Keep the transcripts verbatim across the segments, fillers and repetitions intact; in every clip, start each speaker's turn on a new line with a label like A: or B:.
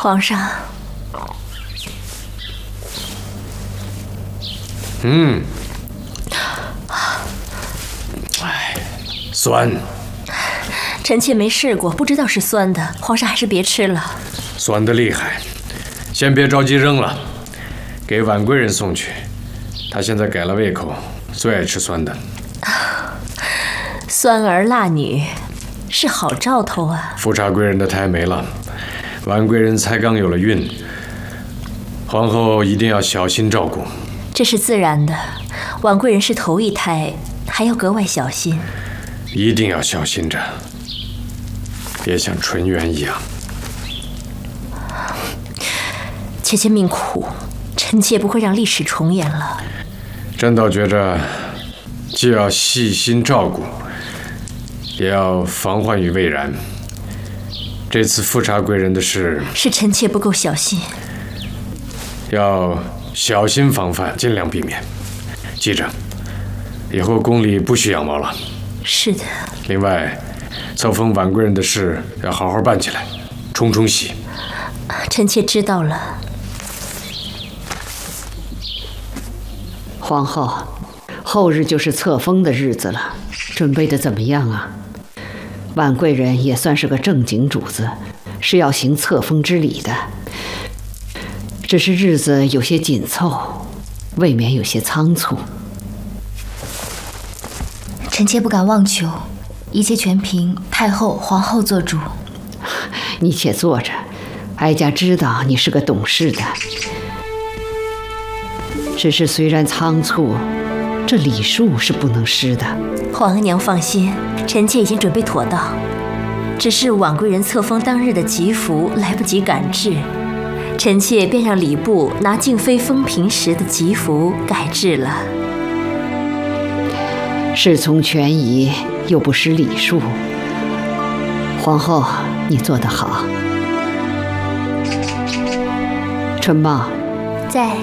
A: 皇上。
B: 嗯。哎，酸。
A: 臣妾没试过，不知道是酸的。皇上还是别吃了。
B: 酸的厉害，先别着急扔了，给婉贵人送去。她现在改了胃口，最爱吃酸的。
A: 酸儿辣女，是好兆头啊。
B: 富察贵人的胎没了，婉贵人才刚有了孕，皇后一定要小心照顾。
A: 这是自然的，婉贵人是头一胎，还要格外小心。
B: 一定要小心着，别像纯元一样。
A: 妾妾命苦，臣妾不会让历史重演了。
B: 朕倒觉着，既要细心照顾，也要防患于未然。这次富察贵人的事，
A: 是臣妾不够小心，
B: 要小心防范，尽量避免。记着，以后宫里不许养猫了。
A: 是的。
B: 另外，册封婉贵人的事要好好办起来，冲冲喜。
A: 臣妾知道了。
C: 皇后，后日就是册封的日子了，准备的怎么样啊？婉贵人也算是个正经主子，是要行册封之礼的。只是日子有些紧凑，未免有些仓促。
D: 臣妾不敢妄求，一切全凭太后、皇后做主。
C: 你且坐着，哀家知道你是个懂事的。只是虽然仓促，这礼数是不能失的。
A: 皇额娘放心，臣妾已经准备妥当。只是婉贵人册封当日的吉服来不及赶制，臣妾便让礼部拿静妃封嫔时的吉服改制了。
C: 事从权宜，又不失礼数。皇后，你做得好。春茂，
D: 在。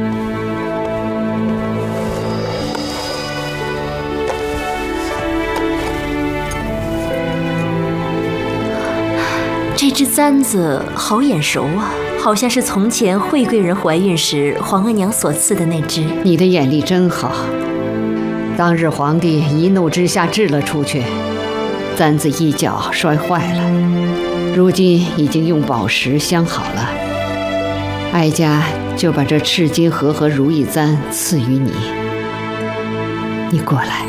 A: 这只簪子好眼熟啊，好像是从前惠贵人怀孕时皇额娘所赐的那只。
C: 你的眼力真好。当日皇帝一怒之下掷了出去，簪子一脚摔坏了，如今已经用宝石镶好了。哀家就把这赤金盒和如意簪赐予你。你过来。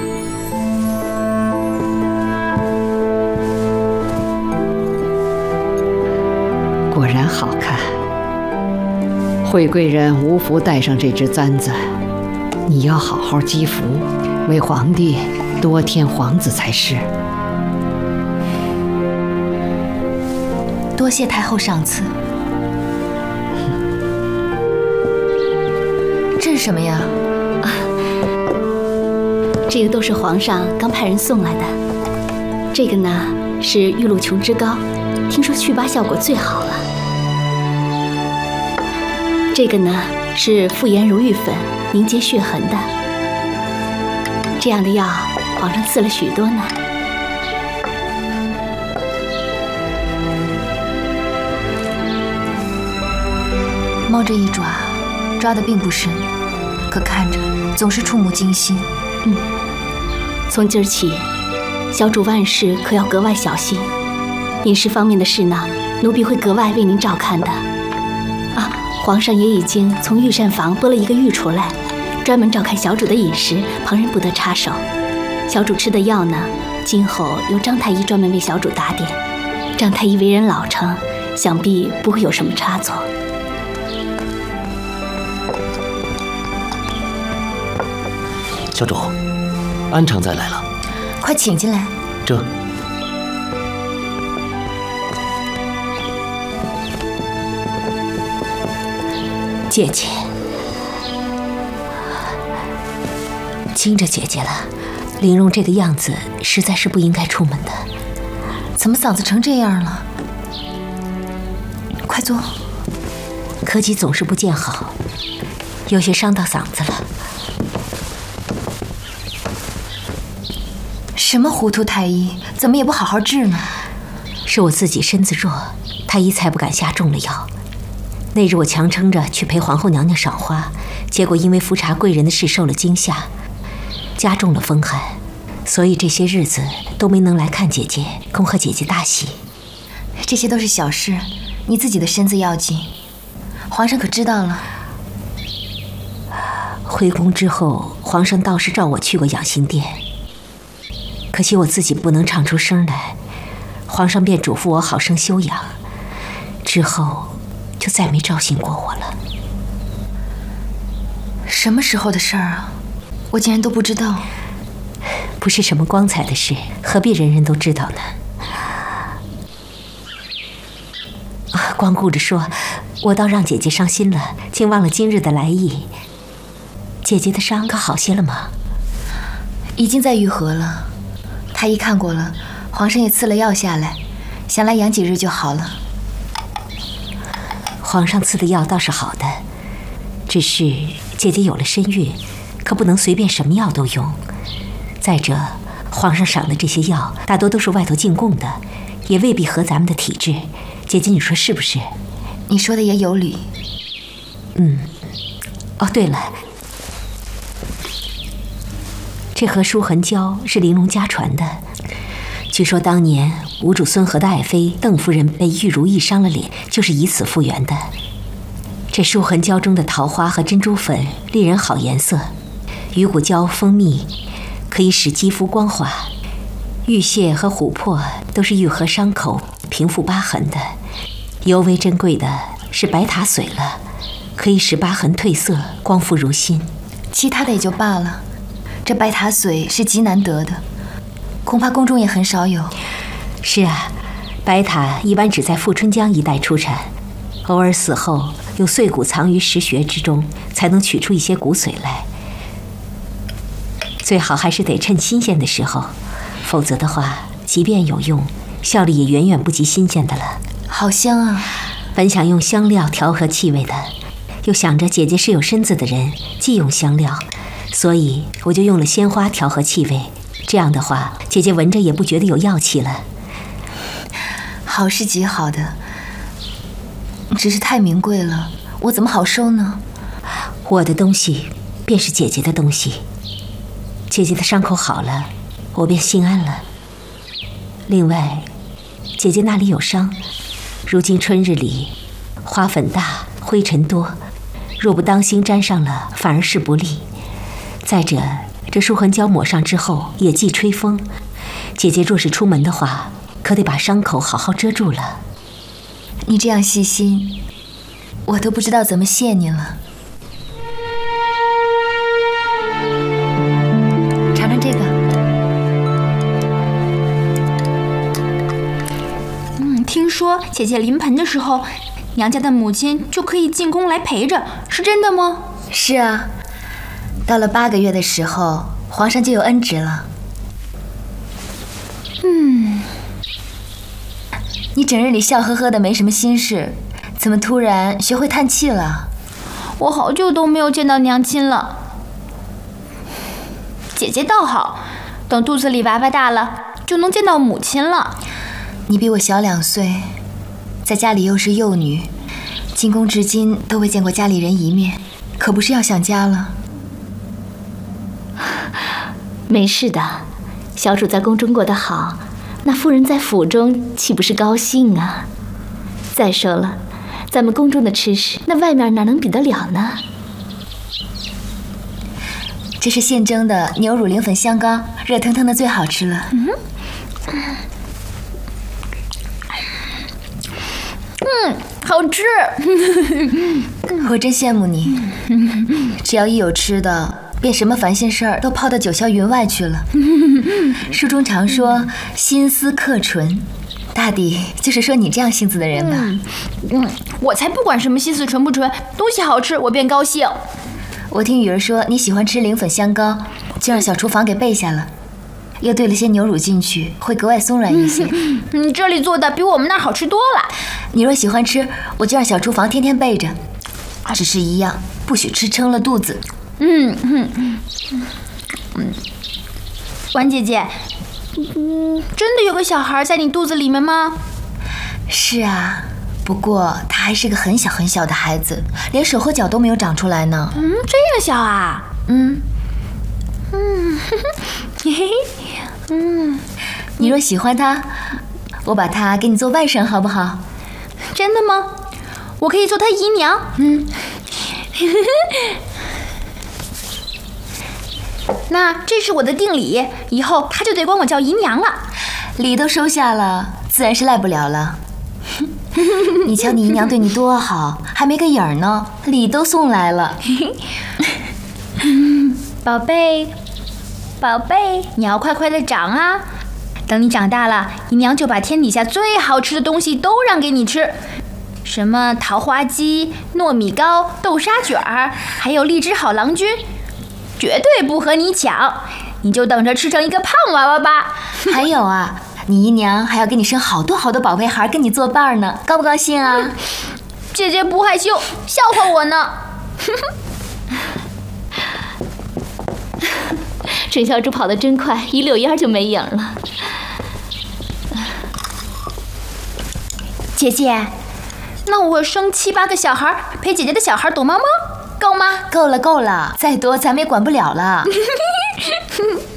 C: 果然好看。惠贵人无福戴上这只簪子，你要好好积福，为皇帝多添皇子才是。
D: 多谢太后赏赐。这是什么呀？
E: 啊，这个都是皇上刚派人送来的。这个呢是玉露琼脂膏，听说祛疤效果最好了。这个呢是复颜如玉粉，凝结血痕的。这样的药，皇上赐了许多呢。
D: 猫这一抓，抓得并不深，可看着总是触目惊心。
E: 嗯，从今儿起，小主万事可要格外小心。饮食方面的事呢，奴婢会格外为您照看的。啊，皇上也已经从御膳房拨了一个御厨来，专门照看小主的饮食，旁人不得插手。小主吃的药呢，今后由张太医专门为小主打点。张太医为人老成，想必不会有什么差错。
F: 小主，安常在来了，
D: 快请进来。
F: 这。
A: 姐姐，惊着姐姐了。玲珑这个样子，实在是不应该出门的。
D: 怎么嗓子成这样了？快坐。
A: 柯基总是不见好，有些伤到嗓子了。
D: 什么糊涂太医，怎么也不好好治呢？
A: 是我自己身子弱，太医才不敢下重了药， 那日我强撑着去陪皇后娘娘赏花，结果因为扶查贵人的事受了惊吓，加重了风寒，所以这些日子都没能来看姐姐，恭贺姐姐大喜。
D: 这些都是小事，你自己的身子要紧。皇上可知道了？
A: 回宫之后，皇上倒是召我去过养心殿，可惜我自己不能唱出声来，皇上便嘱咐我好生休养，之后就再没召醒过我了。
D: 什么时候的事儿啊？我竟然都不知道。
A: 不是什么光彩的事，何必人人都知道呢？啊，光顾着说，我倒让姐姐伤心了，竟忘了今日的来意。姐姐的伤可好些了吗？
D: 已经在愈合了，太医看过了，皇上也赐了药下来，想来养几日就好了。
A: 皇上赐的药倒是好的，只是姐姐有了身孕，可不能随便什么药都用。再者，皇上赏的这些药大多都是外头进贡的，也未必合咱们的体质。姐姐，你说是不是？
D: 你说的也有理。
A: 嗯，哦，对了，这盒舒痕胶是玲珑家传的。据说当年吴主孙和的爱妃邓夫人被玉如意伤了脸，就是以此复原的。这舒痕胶中的桃花和珍珠粉令人好颜色，鱼骨胶、蜂蜜可以使肌肤光滑，玉屑和琥珀都是愈合伤口、平复疤痕的。尤为珍贵的是白塔水了，可以使疤痕褪色，光复如新。
D: 其他的也就罢了，这白塔水是极难得的，恐怕宫中也很少有。
A: 是啊，白塔一般只在富春江一带出产，偶尔死后有碎骨藏于石穴之中，才能取出一些骨髓来。最好还是得趁新鲜的时候，否则的话，即便有用，效力也远远不及新鲜的了。
D: 好香啊！
A: 本想用香料调和气味的，又想着姐姐是有身子的人，忌用香料，所以我就用了鲜花调和气味。这样的话，姐姐闻着也不觉得有药气了。
D: 好是极好的，只是太名贵了，我怎么好收呢？
A: 我的东西便是姐姐的东西，姐姐的伤口好了，我便心安了。另外，姐姐那里有伤，如今春日里花粉大，灰尘多，若不当心沾上了，反而是不利。再者，这舒痕胶抹上之后也忌吹风，姐姐若是出门的话，可得把伤口好好遮住了。
D: 你这样细心，我都不知道怎么谢你了。尝尝这个。
G: 嗯，听说姐姐临盆的时候，娘家的母亲就可以进宫来陪着，是真的吗？
D: 是啊，到了八个月的时候，皇上就有恩旨了。
G: 嗯，
D: 你整日里笑呵呵的，没什么心事，怎么突然学会叹气了？
G: 我好久都没有见到娘亲了。姐姐倒好，等肚子里娃娃大了，就能见到母亲了。
D: 你比我小两岁，在家里又是幼女，进宫至今都未见过家里人一面，可不是要想家了？
E: 没事的，小主在宫中过得好，那夫人在府中岂不是高兴啊？再说了，咱们宫中的吃食，那外面哪能比得了呢？
D: 这是现蒸的牛乳灵粉香膏，热腾腾的最好吃了。
G: 嗯，嗯，好吃。
D: 我真羡慕你，只要一有吃的，便什么烦心事儿都抛到九霄云外去了。书中常说心思克纯，大抵就是说你这样性子的人吧。
G: 嗯，嗯，我才不管什么心思纯不纯，东西好吃我便高兴。
D: 我听雨儿说你喜欢吃灵粉香膏，就让小厨房给备下了，又兑了些牛乳进去，会格外松软一些。
G: 你、嗯、这里做的比我们那儿好吃多了。
D: 你若喜欢吃，我就让小厨房天天备着，只是一样，不许吃撑了肚子。
G: 嗯嗯嗯嗯，婉姐姐，嗯，真的有个小孩在你肚子里面吗？
D: 是啊， 不过他还是个很小很小的孩子，连手和脚都没有长出来呢。
G: 嗯，这样小啊？
D: 嗯
G: 嗯，嘿嘿，嗯，
D: 你若喜欢他，我把他给你做外甥好不好？
G: 真的吗？我可以做他姨娘？
D: 嗯。
G: 那这是我的定礼，以后他就得管我叫姨娘了。
D: 礼都收下了，自然是赖不了了。你瞧你姨娘对你多好，还没个影儿呢，礼都送来了。
G: 宝贝，宝贝，你要快快的长啊！等你长大了，姨娘就把天底下最好吃的东西都让给你吃，什么桃花鸡、糯米糕、豆沙卷儿，还有荔枝好郎君，绝对不和你抢，你就等着吃成一个胖娃娃吧。
D: 还有啊，你姨娘还要给你生好多好多宝贝孩跟你作伴呢，高不高兴啊？
G: 姐姐不害羞，笑话我呢。
E: 陈小主跑得真快，一溜烟就没影了。
G: 姐姐，那我生七八个小孩陪姐姐的小孩躲猫猫，够吗？
D: 够了够了，再多咱们也管不了了。